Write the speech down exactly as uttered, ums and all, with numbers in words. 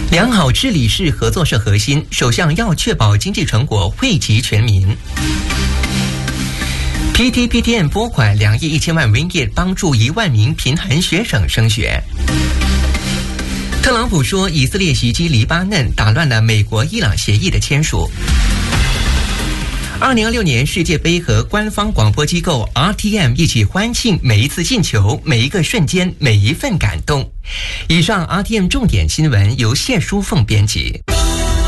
良好治理是合作社核心，首相要确保经济成果惠及全民。P T P T N 拨款两亿一千万 ringgit 帮助一万名贫寒学生升学。特朗普说，以色列袭击黎巴嫩，打乱了美国伊朗协议的签署。二零二六年世界杯和官方广播机构 R T M 一起欢庆每一次进球、每一个瞬间、每一份感动。以上 R T M 重点新闻由谢淑凤编辑。